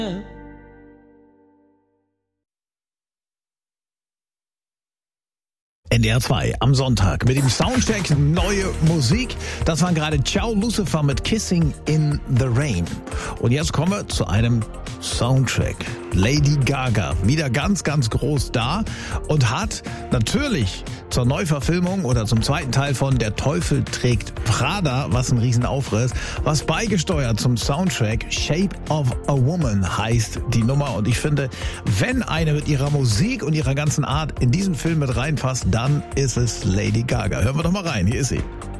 NDR 2 am Sonntag mit dem Soundcheck Neue Musik. Das waren gerade Ciao Lucifer mit Kissing in the Rain. Und jetzt kommen wir zu einem Soundtrack. Lady Gaga, wieder ganz, ganz groß da und hat natürlich zur Neuverfilmung oder zum zweiten Teil von Der Teufel trägt Prada, was ein Riesenaufriss, was beigesteuert zum Soundtrack. Shape of a Woman heißt die Nummer. Und ich finde, wenn eine mit ihrer Musik und ihrer ganzen Art in diesen Film mit reinpasst, dann ist es Lady Gaga. Hören wir doch mal rein, hier ist sie.